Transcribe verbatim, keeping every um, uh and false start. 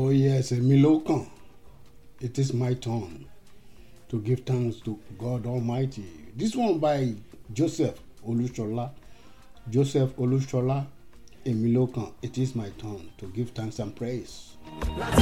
Oh yes, èmi ló kàn. It is my turn to give thanks to God Almighty. This one by Joseph Olushola. Joseph Olushola, èmi ló kàn. It is my turn to give thanks and praise.